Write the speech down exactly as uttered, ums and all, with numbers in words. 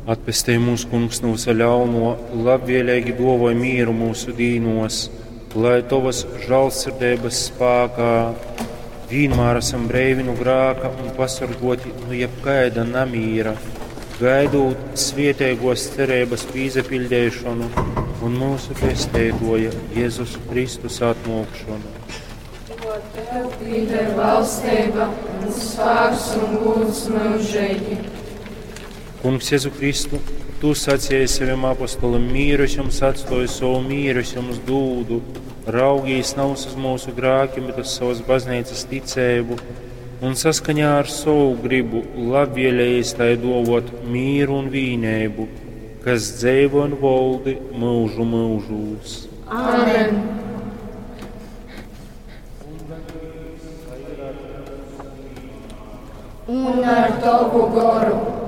Atpestī mūsu kungs no visa ļauno, labvēlīgi dāvāj mieru mūsu dīnos, lai tavas žēlsirdības spēkā vienmēr esam brīvi no grēka un pasargoti no jebkaida nemīra, gaidot svētīgos cerības piepildīšanu un mūsu pestītāja Jēzus Kristus atmūkšanu. Tev pieder valstība un spēks un gods mūžīgi. Kungs Jēzu Kristu, tu sacīji saviem apostolim, mīru es jums atstāju, savu mīru es jums dūdu, raugīs nav uz mūsu grēkiem, bet uz savas baznīcas ticību, un saskaņā ar savu gribu labvēlējis tai dāvāt mīru un vienību, kas dzīvo un valdi mūžu mūžos. Amen! Un ar tavu garu.